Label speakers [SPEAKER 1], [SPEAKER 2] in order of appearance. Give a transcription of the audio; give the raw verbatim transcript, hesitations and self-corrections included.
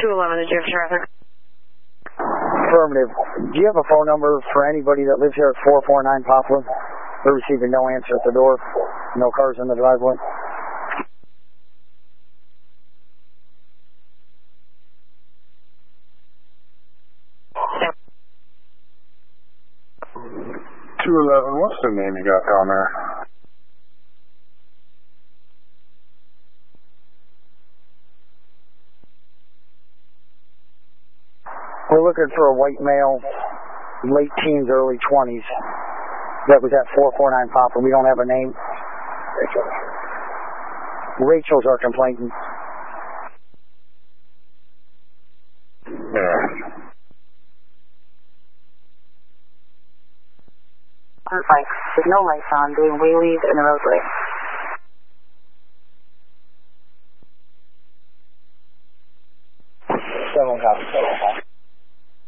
[SPEAKER 1] two eleven, did you have traffic?
[SPEAKER 2] Affirmative. Do you have a phone number for anybody that lives here at four four nine Poplar? We're receiving no answer at the door. No cars in the driveway.
[SPEAKER 3] two eleven, what's the name you got down there?
[SPEAKER 2] We're looking for a white male, late teens, early twenties. That was at four four nine Poplar. We don't have a name. Rachel. Rachel's our complainant.
[SPEAKER 3] Yeah.
[SPEAKER 1] On bike, with no lights on, doing wheelies in the roadway.
[SPEAKER 2] Seven copies.